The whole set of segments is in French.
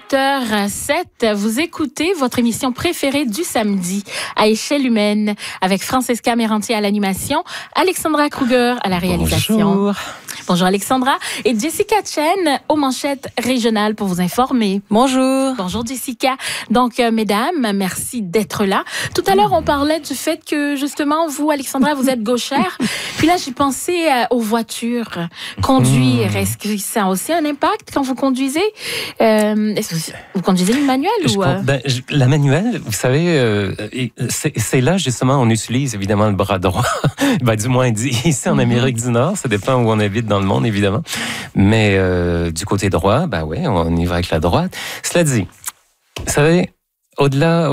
18h07, vous écoutez votre émission préférée du samedi à échelle humaine avec Francesca Merranti à l'animation, Alexandra Kruger à la réalisation. Bonjour. Bonjour Alexandra et Jessica Chen aux manchettes régionales pour vous informer. Bonjour. Bonjour Jessica. Donc mesdames, merci d'être là. Tout à l'heure on parlait du fait que justement vous Alexandra vous êtes gauchère. Puis là j'ai pensé aux voitures. Conduire, est-ce que ça a aussi un impact quand vous conduisez? Est-ce que vous conduisez une manuelle ou la manuelle, vous savez, c'est là justement on utilise évidemment le bras droit. Du moins ici en Amérique du Nord, ça dépend où on habite dans le monde évidemment. Mais du côté droit, on y va avec la droite. Cela dit, vous savez, au-delà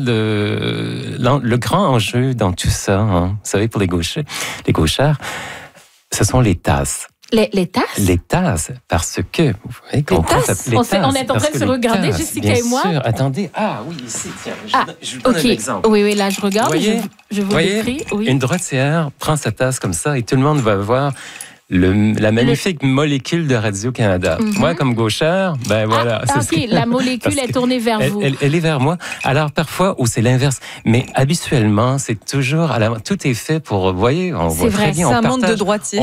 le grand enjeu dans tout ça, vous savez, pour les gauchères, ce sont les tasses. Les tasses? Les tasses, parce que... Vous voyez, on est en train de se regarder, tasses, Jessica et moi. Bien sûr. Attendez, oui, ici, tiens, je vous donne un exemple. Oui, là, je regarde, je vous décris. Oui. Une droitière prend sa tasse comme ça et tout le monde va voir la magnifique molécule de Radio-Canada. Moi, comme gauchère, voilà. La molécule est tournée vers vous. Elle est vers moi. Alors, parfois, c'est l'inverse. Mais habituellement, c'est toujours... tout est fait pour... Vous voyez, on voit très bien. C'est un monde de droitiers.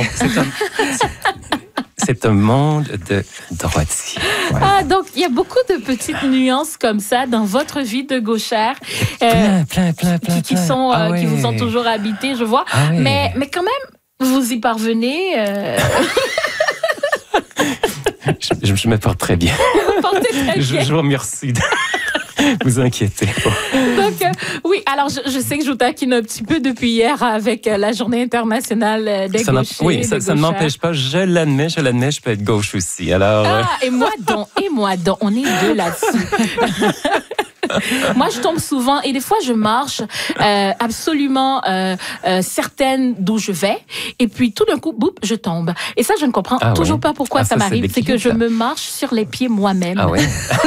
C'est un monde de droitiers. Ouais. Donc, il y a beaucoup de petites nuances comme ça dans votre vie de gauchère. Plein. Qui vous ont toujours habité, je vois. Mais quand même, vous y parvenez. Je me porte très bien. Vous portez très bien. Je vous remercie. Vous inquiétez pas. Donc, oui, alors je sais que je vous taquine un petit peu depuis hier avec la Journée internationale des gauchers. Oui, ça ne m'empêche pas. Je l'admets, je peux être gauche aussi. Alors, et moi donc, on est deux là-dessus. Moi, je tombe souvent et des fois, je marche absolument certaine d'où je vais et puis tout d'un coup, boum, je tombe. Et ça, je ne comprends toujours pas pourquoi ça m'arrive. C'est que je me marche sur les pieds moi-même. Ah ouais.